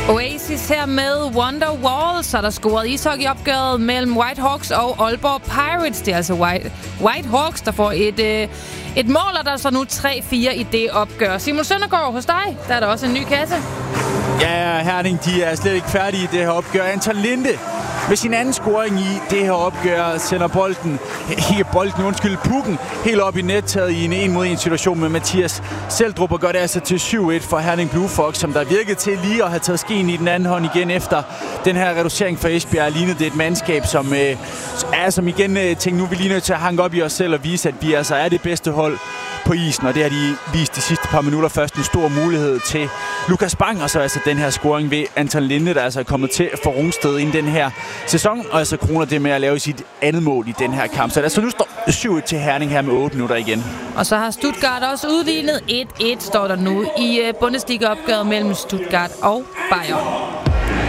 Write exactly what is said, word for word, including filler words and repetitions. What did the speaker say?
Oasis her med Wonderwall, så er der scoret ishockeyopgøret mellem Whitehawks og Aalborg Pirates. Det er altså White, Whitehawks, der får et, øh, et mål, og der er så nu tre fire i det opgør. Simon Søndergaard, hos dig, der er der også en ny kasse. Ja, Herning, de er slet ikke færdige i det her opgør. Anton Linde med sin anden scoring i det her opgør sender bolden, ikke bolden, undskyld, pukken, helt op i nettaget i en en mod en situation med Mathias Seldrup, og gør det altså til syv et for Herning Blue Fox, som der virkede til lige at have taget skeen i den anden hånd igen efter den her reducering for Esbjerg. Lignede det et mandskab, som, øh, er, som igen øh, tænkte, nu er vi lige nødt til at hanke op i os selv og vise, at vi altså er det bedste hold på isen, og det har de vist de sidste par minutter. Først en stor mulighed til Lukas Bang, og så altså den her scoring ved Anton Linde, der altså er kommet til for Rungsted inden den her sæson, og altså kroner det med at lave sit andet mål i den her kamp. Så altså nu står syv et til Herning her med otte minutter igen. Og så har Stuttgart også udlignet. et et står der nu i Bundesliga-opgøret mellem Stuttgart og Bayern.